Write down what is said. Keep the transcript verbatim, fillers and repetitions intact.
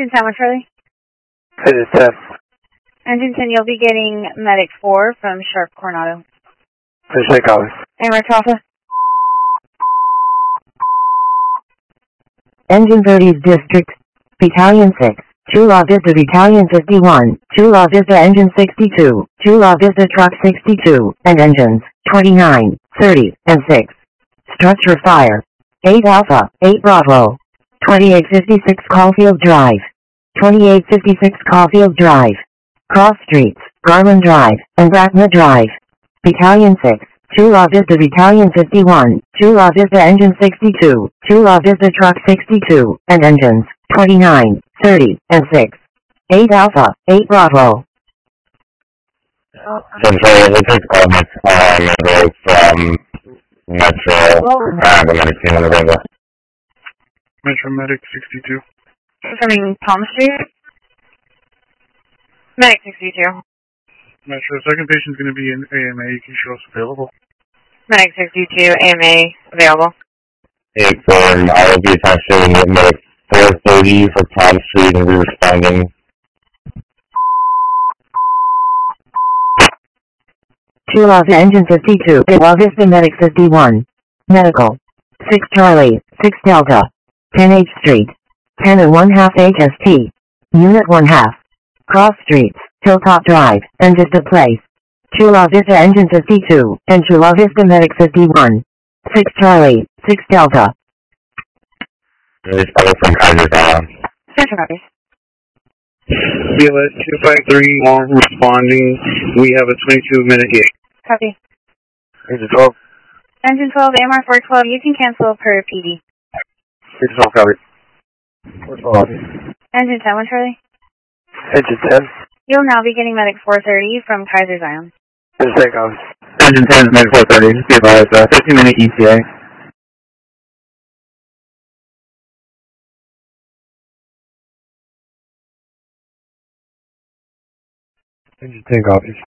Engine ten, one Charlie. Engine ten. Engine ten, you'll be getting Medic four from Sharp Coronado. Engine ten, copy. Amherst Alpha. Engine thirties District, Battalion six, Chula Vista Battalion fifty-one, Chula Vista Engine sixty-two, Chula Vista Truck sixty-two, and Engines twenty-nine, thirty, and six. Structure fire. eight Alpha, eight Bravo. twenty-eight fifty-six Caulfield Drive. twenty-eight fifty-six Caulfield Drive. Cross Streets, Garland Drive, and Bracknell Drive. Battalion six, Chula Vista Battalion fifty-one, Chula Vista Engine sixty-two, Chula Vista Truck sixty-two, and Engines twenty-nine, thirty, and six. eight Alpha, eight Bravo. Central, this is Coleman, uh, member from Metro, uh, the medic team on the river. Metro Medic sixty-two. Confirming Palm Street. Medic sixty-two. Metro, second patient's going to be in A M A. You can show us available. Medic sixty-two, A M A available. Inform, I will be attaching medic four thirty for Palm Street and be responding. Chula Vista Engine fifty-two, Chula Vista Medic fifty-one. Medical. six Charlie, six Delta. ten H Street. ten and one half H S T. Unit one half. Cross Streets, Hilltop Drive, and Vista Place. Chula Vista Engine fifty-two, and Chula Vista Medic fifty-one. six Charlie, six Delta. Responding from Kaiser Zion. Central copies. B L S two five three, all responding. We have a twenty-two minute gate. Copy. Engine twelve. Engine twelve, A M R four twelve, you can cancel per P D. Engine twelve, copy. four twelve. Engine ten, one Charlie. Engine ten. You'll now be getting Medic four thirty from Kaiser Zion. Engine ten, copy. Engine ten, medic four thirty, be advised, uh, fifteen minute E T A. Engine ten, copies.